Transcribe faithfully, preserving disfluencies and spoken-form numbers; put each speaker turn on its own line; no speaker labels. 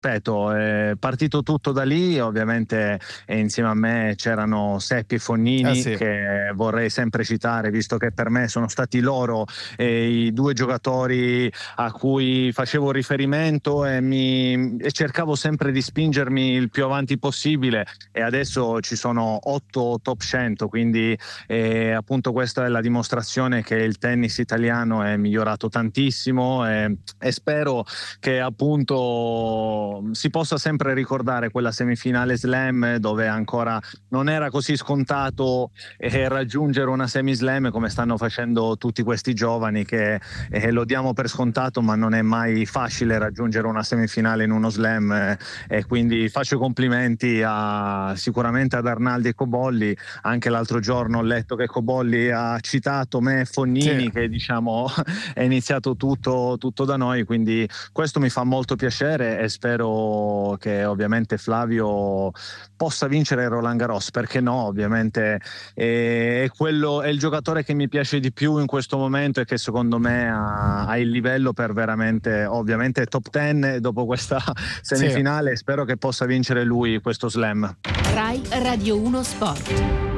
Ripeto, è partito tutto da lì, ovviamente eh, insieme a me c'erano Seppi e
Eh
Fognini,
sì.
che vorrei sempre citare, visto che per me sono stati loro eh, i due giocatori a cui facevo riferimento e, mi, e cercavo sempre di spingermi il più avanti possibile, e adesso ci sono otto top cento, quindi eh, appunto questa è la dimostrazione che il tennis italiano è migliorato tantissimo, e, e spero che appunto si possa sempre ricordare quella semifinale slam, dove ancora non era così scontato eh, raggiungere una semislam come stanno facendo tutti questi giovani, che eh, lo diamo per scontato, ma non è mai facile raggiungere una semifinale in uno slam, eh, e quindi faccio i complimenti a, sicuramente ad Arnaldi e Cobolli. Anche l'altro giorno ho letto che Cobolli ha citato me e
Sì.
Fognini, che diciamo è iniziato tutto, tutto da noi, quindi questo mi fa molto piacere e spero che ovviamente Flavio possa vincere Roland Garros, perché no, ovviamente è, è quello, è il giocatore che mi piace di più in questo momento e che secondo me ha, ha il livello per veramente, ovviamente top dieci dopo questa
Sì.
semifinale. Spero che possa vincere lui questo slam.
Rai Radio uno Sport.